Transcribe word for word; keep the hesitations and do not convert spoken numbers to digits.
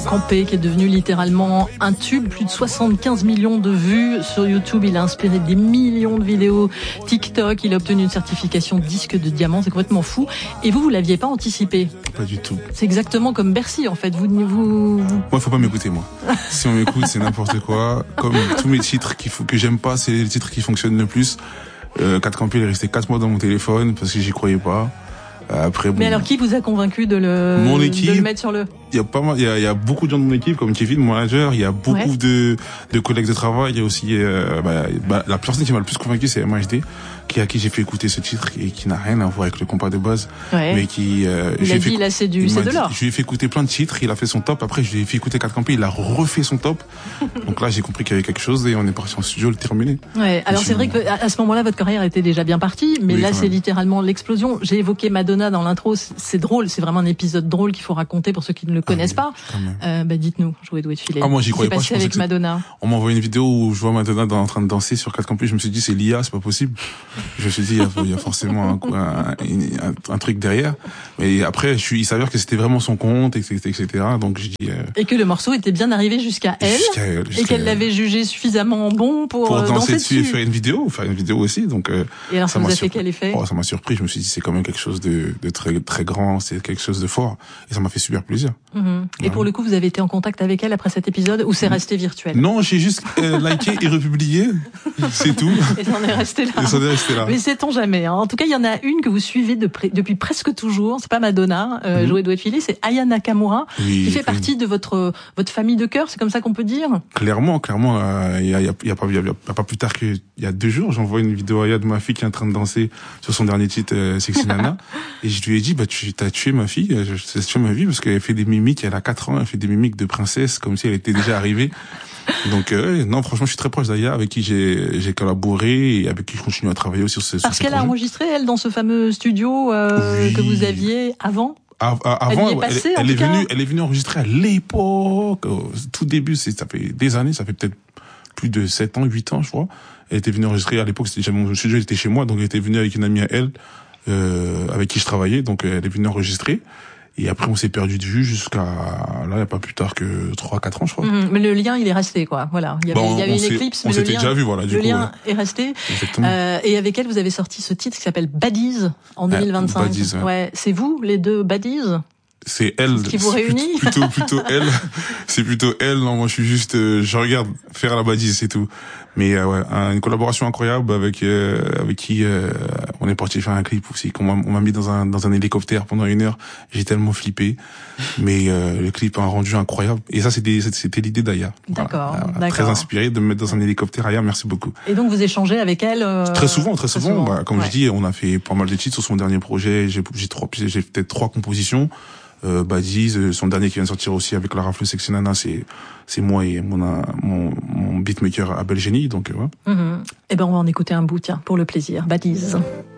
Campé, qui est devenu littéralement un tube, plus de soixante-quinze millions de vues sur YouTube. Il a inspiré des millions de vidéos TikTok. Il a obtenu une certification disque de diamant. C'est complètement fou. Et vous, vous l'aviez pas anticipé? Pas du tout. C'est exactement comme Bercy, en fait. Vous, vous, vous... Moi, faut pas m'écouter, moi. Si on m'écoute, c'est n'importe quoi. Comme tous mes titres qu'il faut, que j'aime pas, c'est les titres qui fonctionnent le plus. Euh, quatre Campé, il est resté quatre mois dans mon téléphone parce que j'y croyais pas. Après, bon, mais alors, qui vous a convaincu de le, mon équipe, de le mettre sur le... Il y a pas mal, il y a, il y a beaucoup de gens de mon équipe, comme Kevin, mon manager. Il y a beaucoup ouais. de, de collègues de travail. Il y a aussi, euh, bah, bah, la personne qui m'a le plus convaincu, c'est M H D, qui à qui j'ai fait écouter ce titre et qui n'a rien à voir avec le compas de base, ouais. mais qui. Euh, il a dit, là, c'est du, c'est de l'or. Je lui ai fait écouter plein de titres. Il a fait son top. Après, je lui ai fait écouter quatre Campé. Il a refait son top. Donc là, j'ai compris qu'il y avait quelque chose et on est parti en studio le terminer. Ouais. Alors c'est vrai que à ce moment-là, votre carrière était déjà bien partie, mais oui, là, c'est littéralement l'explosion. J'ai évoqué Madonna dans l'intro. C'est drôle. C'est vraiment un épisode drôle qu'il faut raconter pour ceux qui ne le connaissent ah, pas. Euh, bah dites-nous, jouer doué de filet. Ah moi j'y croyais pas. Passé avec Madonna. On m'a envoyé une vidéo où je vois Madonna dans, en train de danser sur quatre Campé. Je me suis dit c'est l'I A, c'est pas possible. Je me suis dit il y a, il y a forcément un, un, un, un truc derrière. Mais après, je suis, il s'avère que c'était vraiment son compte, et cetera, et cetera. Donc je dis. Euh, et que le morceau était bien arrivé jusqu'à elle, jusqu'à elle jusqu'à et qu'elle l'avait jugé suffisamment bon pour, pour danser, danser dessus dessus et faire une vidéo, faire une vidéo aussi. Donc. Euh, et alors ça, ça vous a fait surpris. Quel effet? Oh, ça m'a surpris. Je me suis dit c'est quand même quelque chose de, de très très grand, c'est quelque chose de fort, et ça m'a fait super plaisir. Mmh. Et ouais. pour le coup, vous avez été en contact avec elle après cet épisode ou c'est resté virtuel? Non, j'ai juste euh, liké et republié, c'est tout. Et ça en est resté là. Et ça en est resté là. Mais sait-on jamais. Hein. En tout cas, il y en a une que vous suivez de près, depuis presque toujours. C'est pas Madonna, euh, mmh. jouer doué de filet, c'est Aya Nakamura, oui, qui fait oui. partie de votre votre famille de cœur. C'est comme ça qu'on peut dire. Clairement, clairement, il euh, y, a, y, a, y a pas y a, y a pas plus tard qu'il y a deux jours, j'envoie une vidéo à Aya de ma fille qui est en train de danser sur son dernier titre euh, Sexy Nana, et je lui ai dit bah tu t'as tué ma fille, tu as tué ma vie parce qu'elle fait des mimiques, elle a quatre ans, elle fait des mimiques de princesse comme si elle était déjà arrivée. Donc euh, non, franchement, je suis très proche d'Aya, avec qui j'ai j'ai collaboré et avec qui je continue à travailler aussi sur ce. Parce sur qu'elle projets. a enregistré elle dans ce fameux studio euh, oui. que vous aviez avant. À, à, avant, elle, est passée, elle, elle est cas. venue, elle est venue enregistrer à l'époque, au tout début, c'est ça fait des années, ça fait peut-être plus de sept ans, huit ans, je crois. Elle était venue enregistrer à l'époque, c'était déjà mon studio, elle était chez moi, donc elle était venue avec une amie à elle, euh, avec qui je travaillais, donc elle est venue enregistrer. Et après, on s'est perdu de vue jusqu'à, là, il n'y a pas plus tard que trois quatre ans, je crois. Mmh, mais le lien, il est resté, quoi. Voilà. Il y avait, bon, il y avait une on éclipse, mais le s'était lien, déjà vu, voilà, du le coup, lien ouais. est resté. Exactement. Euh, et avec elle, vous avez sorti ce titre qui s'appelle Baddies en deux mille vingt-cinq. Ouais, Baddies, ouais. ouais. C'est vous, les deux Baddies? C'est elle. C'est ce qui vous réunit? Plutôt, plutôt elle. C'est plutôt elle. Non, moi, je suis juste, euh, je regarde faire la badise, c'est tout. Mais euh, ouais, une collaboration incroyable avec euh, avec qui euh, on est parti faire un clip aussi. Qu'on m'a, on m'a mis dans un dans un hélicoptère pendant une heure. J'ai tellement flippé, mais euh, le clip a un rendu incroyable. Et ça, c'était c'était l'idée d'Aya. D'accord, voilà. d'accord. Très inspiré de me mettre dans un hélicoptère. Aya, merci beaucoup. Et donc vous échangez avec elle euh... Très souvent, très, très souvent. souvent. Bah, comme ouais. je dis, on a fait pas mal de titres sur son dernier projet. J'ai j'ai trois, j'ai peut-être trois compositions. Euh, Baddies, euh, son dernier qui vient de sortir aussi avec la rafle Sexy Nana, c'est c'est moi et mon mon, mon beatmaker Abel Génie, donc euh, ouais. Mmh. Eh ben on va en écouter un bout, tiens, pour le plaisir. Baddies.